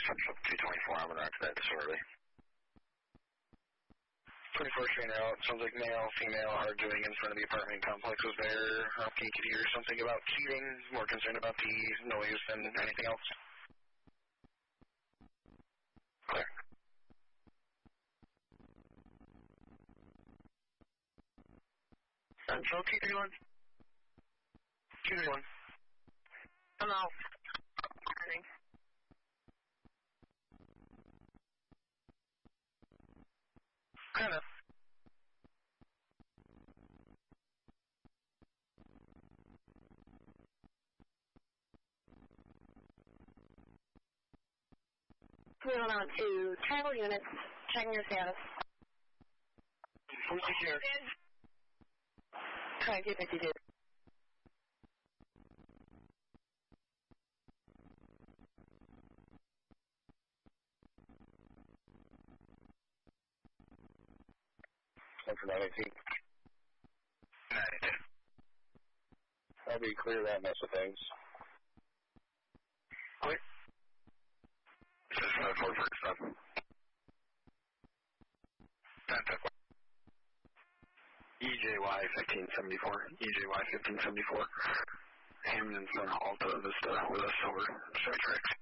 Central 224, I'm an accident disorderly. 24 straight out. Sounds like male, female, arguing in front of the apartment complex was there. He could hear something about cheating. More concerned about the noise than anything else. Clear. Central 231. 231. Hello. Morning. Kind of. Moving on to travel units. Checking your status. Who's here? Try 252. Central 918. 92. I'll be clear that mess of things. Clear. This is 5-4 first stop. 10-10. EJY 1574. EJY 1574. Hamden from Alta Vista with us over. Start tracks.